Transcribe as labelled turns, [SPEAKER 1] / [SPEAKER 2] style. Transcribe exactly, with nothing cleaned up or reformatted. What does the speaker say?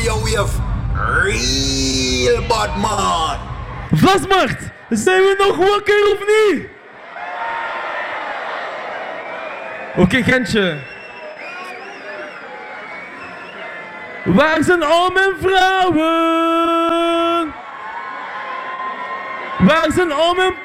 [SPEAKER 1] Radio Wave. Real bad man.
[SPEAKER 2] Vastmacht, zijn we nog wakker of niet? Oké, okay, Gentje. Waar zijn al mijn vrouwen? Waar zijn al mijn